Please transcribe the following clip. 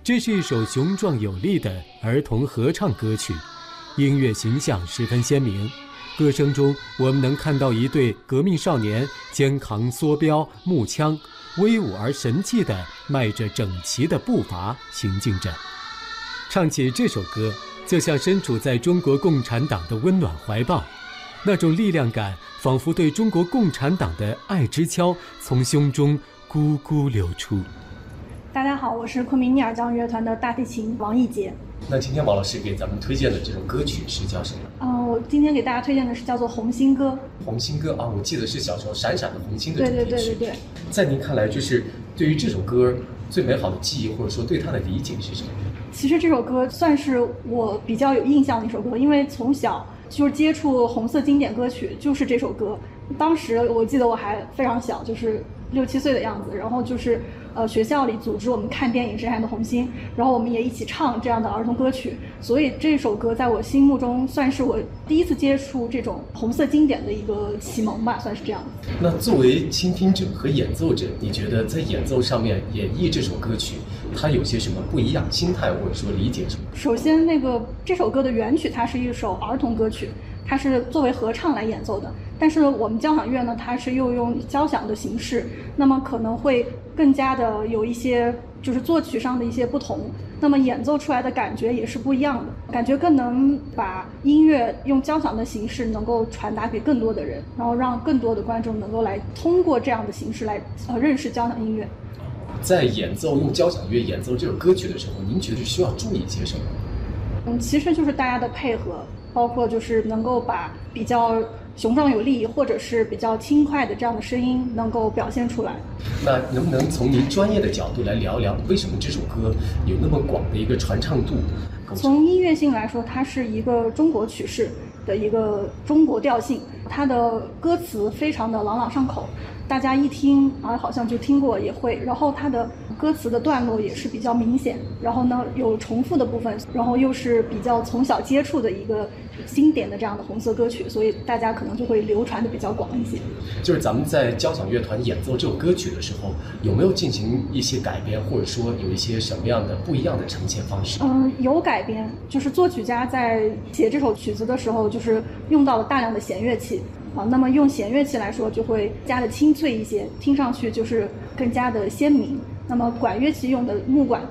这是一首雄壮有力的儿童合唱歌曲，音乐形象十分鲜明。歌声中，我们能看到一对革命少年肩扛梭镖、木枪，威武而神气地迈着整齐的步伐行进着。唱起这首歌，就像身处在中国共产党的温暖怀抱，那种力量感仿佛对中国共产党的爱之敲从胸中咕咕流出。 大家好，我是昆明逆耳交响乐团的大提琴王艺杰。 那今天王老师给咱们推荐的这首歌曲是叫什么？ 我今天给大家推荐的是叫做《红星歌》。 红星歌啊，我记得是小时候闪闪的红星的主题曲。 对。 在您看来，就是对于这首歌最美好的记忆，或者说对它的理解是什么？ 其实这首歌算是我比较有印象的一首歌，因为从小就是接触红色经典歌曲就是这首歌。当时我记得我还非常小，就是6、7岁的样子，然后就是学校里组织我们看电影《闪闪的红星》，然后我们也一起唱这样的儿童歌曲，所以这首歌在我心目中算是我第一次接触这种红色经典的一个启蒙吧，算是这样的。 那作为倾听者和演奏者，你觉得在演奏上面演绎这首歌曲，它有些什么不一样心态，或者说理解什么？ 首先这首歌的原曲它是一首儿童歌曲，它是作为合唱来演奏的，但是我们交响乐呢，它是又用交响的形式，那么可能会更加的有一些就是作曲上的一些不同，那么演奏出来的感觉也是不一样的，感觉更能把音乐用交响的形式能够传达给更多的人，然后让更多的观众能够来通过这样的形式来认识交响音乐。 在演奏用交响乐演奏这首歌曲的时候，您觉得需要注意些什么？ 其实就是大家的配合，包括就是能够把比较雄壮有力或者是比较轻快的这样的声音能够表现出来。 那能不能从您专业的角度来聊一聊，为什么这首歌有那么广的一个传唱度？ 从音乐性来说，它是一个中国曲式的一个中国调性，它的歌词非常的朗朗上口，大家一听好像就听过也会，然后它的歌词的段落也是比较明显，然后呢有重复的部分，然后又是比较从小接触的一个经典的这样的红色歌曲，所以大家可能就会流传的比较广一些。 就是咱们在交响乐团演奏这首歌曲的时候，有没有进行一些改编，或者说有一些什么样的不一样的呈现方式？ 有改编，就是作曲家在写这首曲子的时候，就是用到了大量的弦乐器那么用弦乐器来说就会加的清脆一些，听上去就是更加的鲜明。那么管乐器用的木管